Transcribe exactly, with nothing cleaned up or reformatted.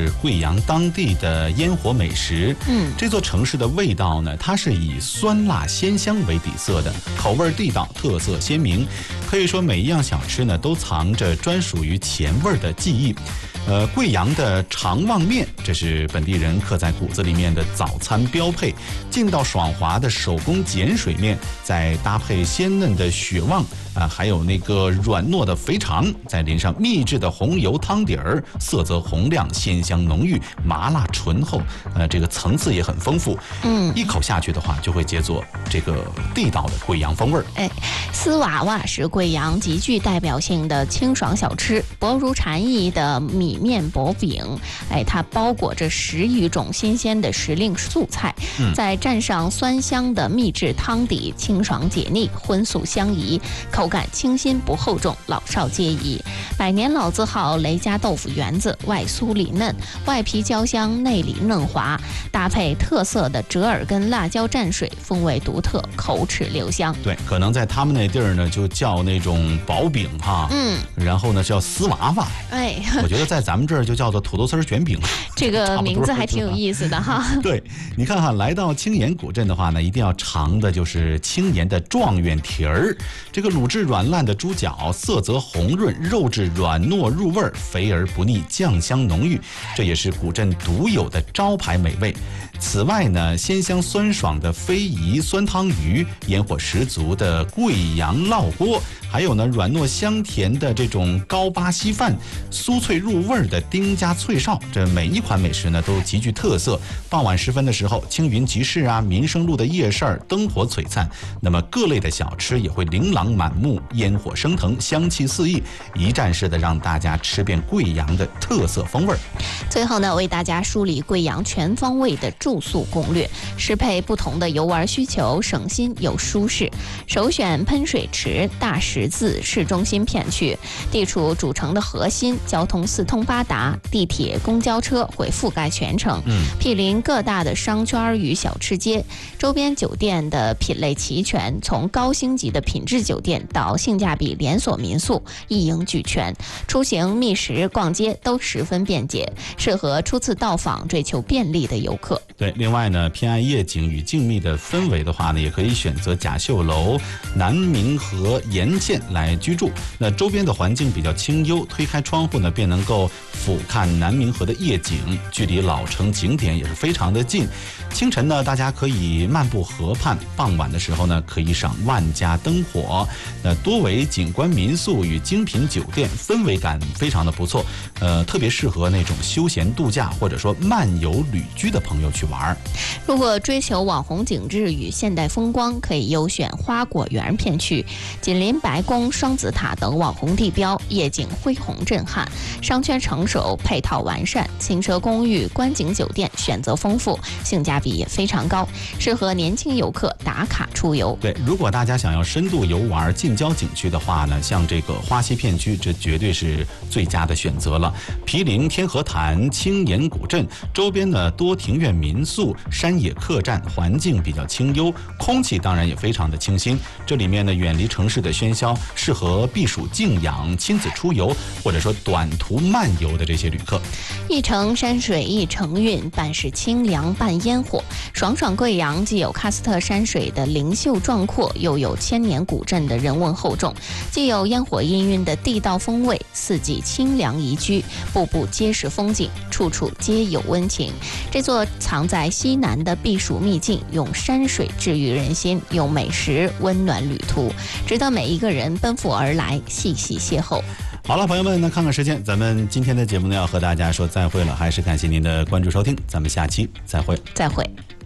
是贵阳当地的烟火美食。嗯，这座城市的味道呢，它是以酸辣鲜香为底色的，口味地道，特色鲜明。可以说每一样小吃呢，都藏着专属于前味的记忆。呃，贵阳的长旺面，这是本地人刻在骨子里面的早餐标配。劲道爽滑的手工碱水面，再搭配鲜嫩的血旺啊、呃，还有那个软糯的肥肠，再淋上秘制的红油汤底儿，色泽红亮，鲜香浓郁，麻辣醇厚，呃，这个层次也很丰富。嗯，一口下去的话，就会解锁这个地道的贵阳风味儿。 哎，丝娃娃是贵阳极具代表性的清爽小吃，薄如蝉翼的米面薄饼，哎，它包裹着十余种新鲜的时令素菜，嗯、再蘸上酸香的秘制汤底，清爽解腻，荤素相宜，口感清新不厚重，老少皆宜。百年老字号雷家豆腐圆子，外酥里嫩，外皮焦香，内里嫩滑，搭配特色的折耳根辣椒蘸水，风味独特，口齿留香。 对，可能在他们那地儿呢，就叫那种薄饼哈，嗯，然后呢叫丝娃娃， 哎， 我觉得在咱们这儿就叫做土豆丝卷饼， 这个名字还挺有意思的哈。 对，你看哈，来到青岩古镇的话呢，一定要尝的就是青岩的状元蹄儿。这个卤制软烂的猪脚，色泽红润，肉质软糯入味，肥而不腻，酱香浓郁，这也是古镇独有的招牌美味。此外呢，鲜香酸爽的非遗酸汤鱼，烟火十足的贵阳烙锅，还有呢软糯香甜的这种高巴稀饭，酥脆入味的丁家脆哨，这每一款美食呢都极具特色。傍晚时分的时候，青云集市啊、民生路的夜市儿灯火璀璨，那么各类的小吃也会琳琅满目，烟火升腾，香气四溢，一站式的让大家吃遍贵阳的特色风味。 最后呢，为大家梳理贵阳全方位的住宿攻略，适配不同的游玩需求，省心又舒适。首选喷水池大十字市中心片区，地处主城的核心，交通四通八达，地铁、公交车会覆盖全城，嗯，毗邻各大的商圈与小吃街，周边酒店的品类齐全，从高星级的品质酒店到性价比连锁民宿，一应俱全。出行、觅食、逛街都十分便捷，适合初次到访、追求便利的游客。 对，另外呢，偏爱夜景与静谧的氛围的话呢，也可以选择甲秀楼、南明河沿线来居住。那周边的环境比较清幽，推开窗户呢，便能够俯瞰南明河的夜景，距离老城景点也是非常的近。清晨呢，大家可以漫步河畔；傍晚的时候呢，可以赏万家灯火。那多为景观民宿与精品酒店，氛围感非常的不错，呃，特别适合那种休闲度假或者说漫游旅居的朋友去玩。 如果追求网红景致与现代风光，可以优选花果园片区，紧邻白宫、双子塔等网红地标，夜景恢宏震撼，商圈成熟，配套完善，轻奢公寓、观景酒店选择丰富，性价比也非常高，适合年轻游客打卡出游。 对，如果大家想要深度游玩近郊景区的话呢，像这个花溪片区，这绝对是最佳的选择了。毗邻天河潭、青岩古镇，周边呢多庭院民宿、山野客栈，环境比较清幽，空气当然也非常的清新。这里面呢远离城市的喧嚣，适合避暑静养、亲子出游或者说短途漫游的这些旅客。 一城山水一城韵，半是清凉半烟火。爽爽贵阳既有喀斯特山水的灵秀壮阔，又有千年古镇的人文厚重，既有烟火氤氲的地道风味，四季清凉宜居，步步皆是风景，处处皆有温情。这座藏在西南的避暑秘境，用山水治愈人心，用美食温暖旅途，值得每一个人奔赴而来，细细邂逅。 好了，朋友们，那看看时间，咱们今天的节目呢要和大家说再会了，还是感谢您的关注收听，咱们下期再会， 再会。